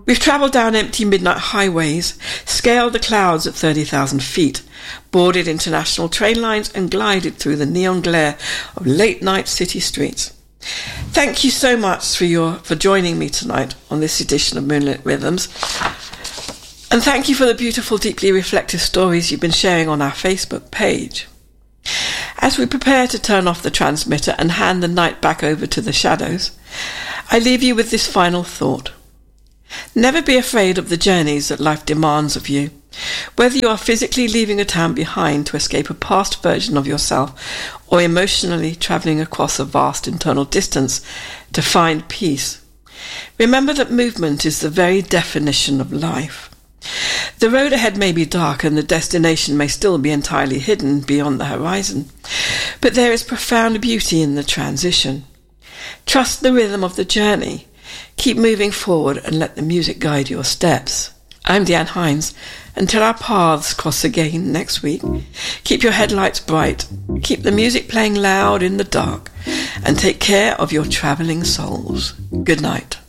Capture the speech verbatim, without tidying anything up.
We've travelled down empty midnight highways, scaled the clouds at thirty thousand feet, boarded international train lines and glided through the neon glare of late-night city streets. Thank you so much for your for joining me tonight on this edition of Moonlit Rhythms. And thank you for the beautiful, deeply reflective stories you've been sharing on our Facebook page. As we prepare to turn off the transmitter and hand the night back over to the shadows, I leave you with this final thought. Never be afraid of the journeys that life demands of you. Whether you are physically leaving a town behind to escape a past version of yourself or emotionally travelling across a vast internal distance to find peace, remember that movement is the very definition of life. The road ahead may be dark and the destination may still be entirely hidden beyond the horizon, but there is profound beauty in the transition. Trust the rhythm of the journey. Keep moving forward and let the music guide your steps. I'm Deanne Hines. Until our paths cross again next week, keep your headlights bright, keep the music playing loud in the dark, and take care of your travelling souls. Good night.